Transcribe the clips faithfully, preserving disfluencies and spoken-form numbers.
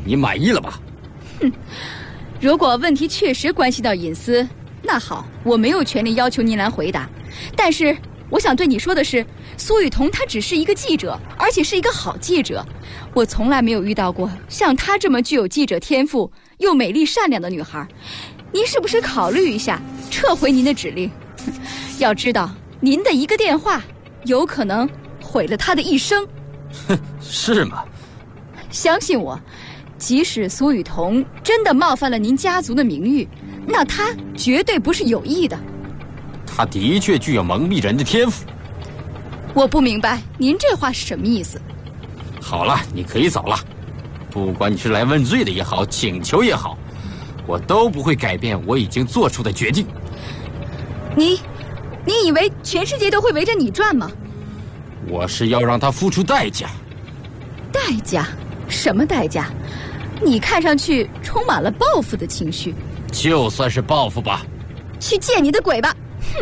你满意了吧？ 哼，如果问题确实关系到隐私，那好，我没有权利要求您来回答。但是我想对你说的是，苏雨桐她只是一个记者，而且是一个好记者。我从来没有遇到过像她这么具有记者天赋又美丽善良的女孩。您是不是考虑一下撤回您的指令？要知道您的一个电话有可能毁了她的一生。 哼，是吗？ 相信我，即使苏雨桐真的冒犯了您家族的名誉，那她绝对不是有意的。 她的确具有蒙蔽人的天赋。 我不明白您这话是什么意思。 好了，你可以走了。不管你是来问罪的也好，请求也好，我都不会改变我已经做出的决定。 你你以为全世界都会围着你转吗？ 我是要让他付出代价。 代价？什么代价？你看上去充满了报复的情绪。 就算是报复吧。 去见你的鬼吧！哼！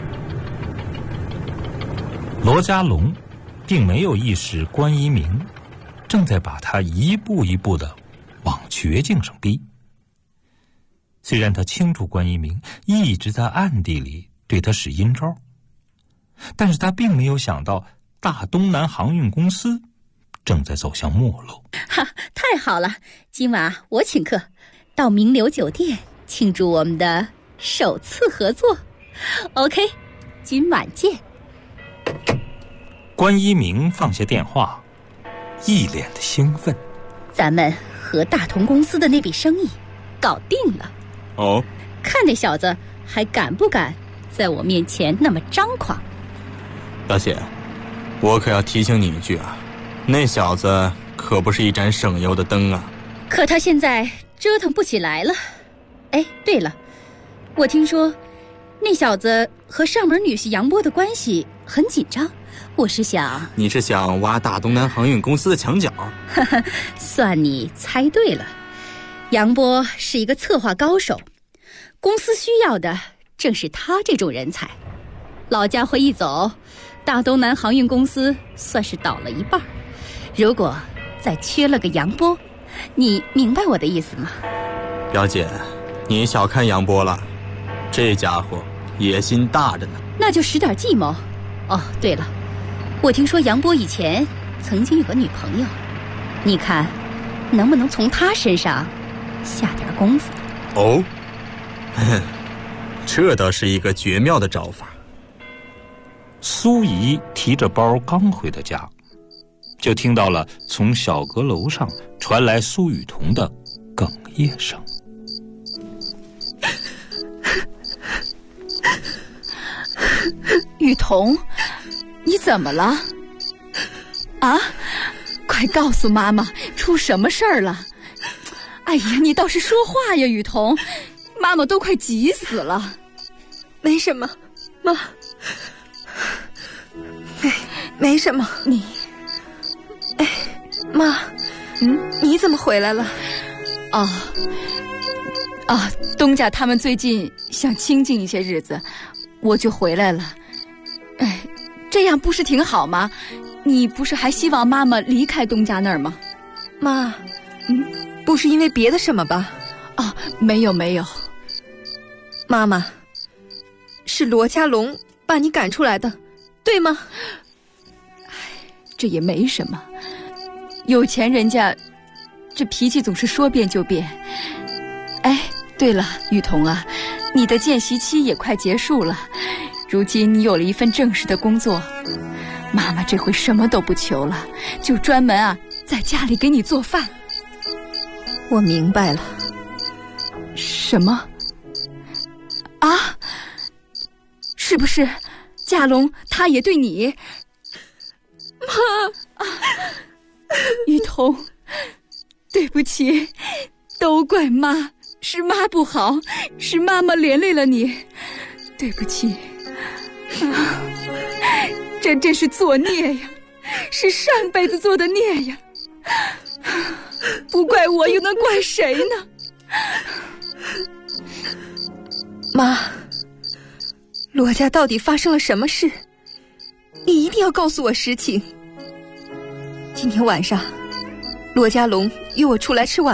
罗家龙并没有意识关一鸣正在把他一步一步的往绝境上逼。虽然他清楚关一鸣一直在暗地里对他使阴招，但是他并没有想到大东南航运公司正在走向没落。 哈，太好了，今晚我请客，到名流酒店庆祝我们的首次合作。 OK， 今晚见。 关一鸣放下电话，一脸的兴奋。 咱们和大同公司的那笔生意搞定了。 哦， 看那小子还敢不敢在我面前那么张狂。 大姐，我可要提醒你一句啊，那小子可不是一盏省油的灯啊。 可他现在折腾不起来了。哎，对了，我听说那小子和上门女婿杨波的关系很紧张，我是想…… 你是想挖大东南航运公司的墙角？ 哈哈，算你猜对了。杨波是一个策划高手，公司需要的正是他这种人才。老家伙一走，大东南航运公司算是倒了一半。如果再缺了个杨波，你明白我的意思吗？ 表姐，你小看杨波了，这家伙野心大着呢。 那就使点计谋。哦，对了，我听说杨波以前曾经有个女朋友，你看能不能从他身上下点功夫？ 哦，这倒是一个绝妙的招法。 苏怡提着包刚回到家，就听到了从小阁楼上传来苏雨桐的哽咽声。 雨桐，你怎么了？啊，快告诉妈妈，出什么事儿了？哎呀，你倒是说话呀，雨桐，妈妈都快急死了。 没什么，妈，没没什么。 你， 哎，妈， 嗯， 你怎么回来了？ 哦，啊，东家他们最近想清静一些日子，我就回来了。哎，这样不是挺好吗？你不是还希望妈妈离开东家那儿吗？ 妈， 嗯， 不是因为别的什么吧？ 哦，没有没有。 妈妈，是罗家龙把你赶出来的，对吗？ 哎，这也没什么，有钱人家这脾气总是说变就变。哎，对了，雨桐啊，你的见习期也快结束了，如今你有了一份正式的工作，妈妈这回什么都不求了，就专门啊在家里给你做饭。 我明白了。 什么？啊？是不是家龙他也对你？ 妈， 啊，雨桐，对不起，都怪妈，是妈不好，是妈妈连累了你，对不起。啊，这真是作孽呀，是上辈子做的孽呀，不怪我又能怪谁呢？ 妈，罗家到底发生了什么事？你一定要告诉我实情。今天晚上罗家龙约我出来吃晚